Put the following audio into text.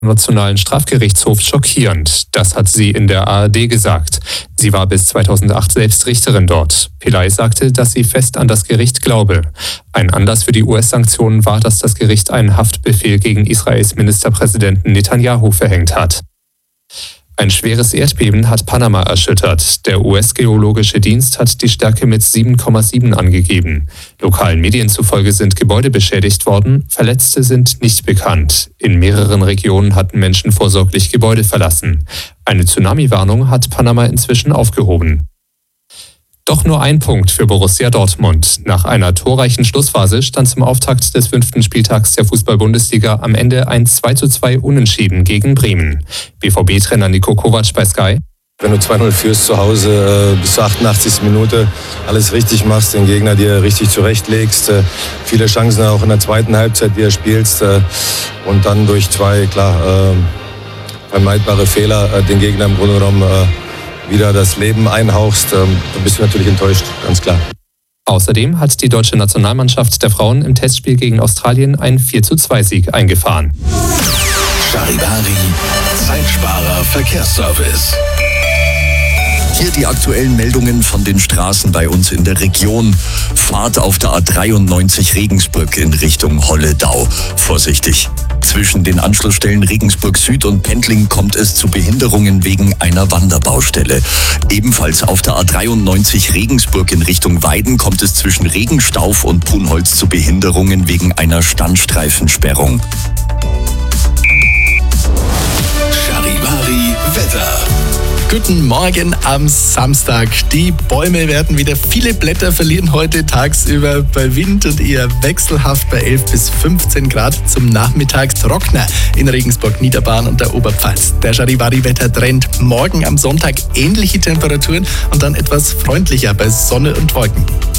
Nationalen Strafgerichtshof schockierend. Das hat sie in der ARD gesagt. Sie war bis 2008 selbst Richterin dort. Pillay sagte, dass sie fest an das Gericht glaube. Ein Anlass für die US-Sanktionen war, dass das Gericht einen Haftbefehl gegen Israels Ministerpräsidenten Netanyahu verhängt hat. Ein schweres Erdbeben hat Panama erschüttert. Der US-Geologische Dienst hat die Stärke mit 7,7 angegeben. Lokalen Medien zufolge sind Gebäude beschädigt worden, Verletzte sind nicht bekannt. In mehreren Regionen hatten Menschen vorsorglich Gebäude verlassen. Eine Tsunami-Warnung hat Panama inzwischen aufgehoben. Doch nur ein Punkt für Borussia Dortmund. Nach einer torreichen Schlussphase stand zum Auftakt des 5. Spieltags der Fußball-Bundesliga am Ende ein 2:2 Unentschieden gegen Bremen. BVB-Trainer Niko Kovac bei Sky: Wenn du 2-0 führst zu Hause, bis zur 88. Minute alles richtig machst, den Gegner dir richtig zurechtlegst, viele Chancen auch in der zweiten Halbzeit wieder spielst und dann durch zwei, vermeidbare Fehler den Gegner im Grunde genommen wieder das Leben einhauchst, dann bist du natürlich enttäuscht, ganz klar. Außerdem hat die deutsche Nationalmannschaft der Frauen im Testspiel gegen Australien einen 4:2-Sieg eingefahren. Charivari, Zeitsparer Verkehrsservice. Hier die aktuellen Meldungen von den Straßen bei uns in der Region. Fahrt auf der A93 Regensburg in Richtung Holledau. Vorsichtig. Zwischen den Anschlussstellen Regensburg Süd und Pendling kommt es zu Behinderungen wegen einer Wanderbaustelle. Ebenfalls auf der A93 Regensburg in Richtung Weiden kommt es zwischen Regenstauf und Punholz zu Behinderungen wegen einer Standstreifensperrung. Charivari Wetter. Guten Morgen am Samstag. Die Bäume werden wieder viele Blätter verlieren heute tagsüber bei Wind und eher wechselhaft bei 11 bis 15 Grad. Zum Nachmittag trockener in Regensburg, Niederbayern und der Oberpfalz. Der Charivari-Wettertrend: morgen am Sonntag ähnliche Temperaturen und dann etwas freundlicher bei Sonne und Wolken.